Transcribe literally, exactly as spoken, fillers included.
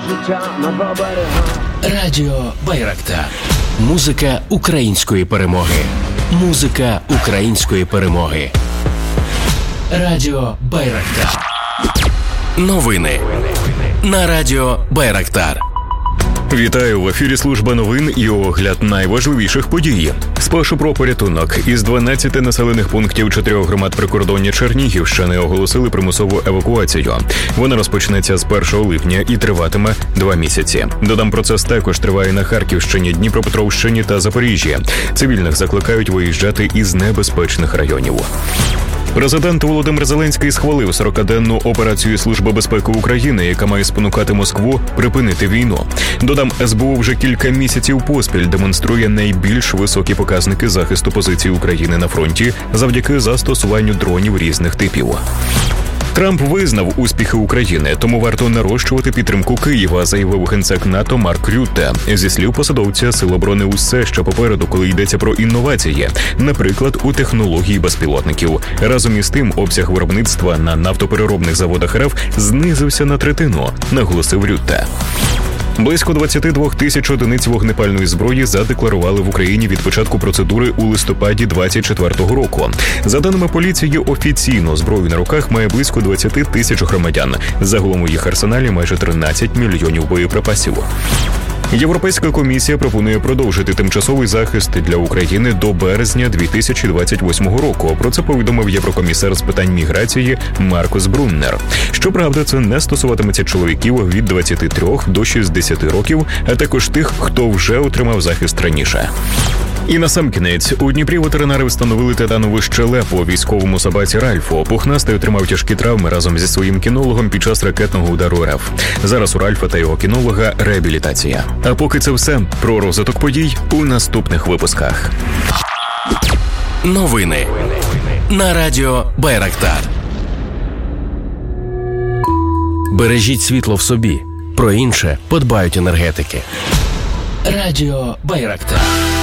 життя на два берега. Радіо Байрактар. Музика української перемоги. Музика української перемоги. Радіо Байрактар. Новини на Радіо Байрактар. Вітаю, в ефірі служба новин і огляд найважливіших подій. Спершу про порятунок. Із дванадцяти населених пунктів чотирьох громад прикордоння Чернігівщини оголосили примусову евакуацію. Вона розпочнеться з першого липня і триватиме два місяці. Додам, процес також триває на Харківщині, Дніпропетровщині та Запоріжжі. Цивільних закликають виїжджати із небезпечних районів. Президент Володимир Зеленський схвалив сорокаденну операцію Служби безпеки України, яка має спонукати Москву припинити війну. Додам, ес бе у вже кілька місяців поспіль демонструє найбільш високі показники захисту позицій України на фронті завдяки застосуванню дронів різних типів. Трамп визнав успіхи України, тому варто нарощувати підтримку Києва, заявив генсек НАТО Марк Рютте. Зі слів посадовця, Сил оборони усе ще попереду, коли йдеться про інновації, наприклад, у технології безпілотників. Разом із тим, обсяг виробництва на нафтопереробних заводах РФ знизився на третину, наголосив Рютте. Близько двадцять два тисяч одиниць вогнепальної зброї задекларували в Україні від початку процедури у листопаді двадцять четвертого року. За даними поліції, офіційно зброю на руках має близько двадцять тисяч громадян. Загалом у їх арсеналі майже тринадцять мільйонів боєприпасів. Європейська комісія пропонує продовжити тимчасовий захист для України до березня дві тисячі двадцять восьмого року. Про це повідомив єврокомісар з питань міграції Маркус Бруннер. Щоправда, це не стосуватиметься чоловіків від двадцяти трьох до шістдесяти років, а також тих, хто вже отримав захист раніше. І насамкінець, у Дніпрі ветеринари встановили титанову щелепу військовому собаці Ральфу. Пухнастий отримав тяжкі травми разом зі своїм кінологом під час ракетного удару РФ. Зараз у Ральфа та його кінолога реабілітація. А поки це все. Про розвиток подій у наступних випусках. Новини на Радіо Байрактар. Бережіть світло в собі. Про інше подбають енергетики. Радіо Байрактар.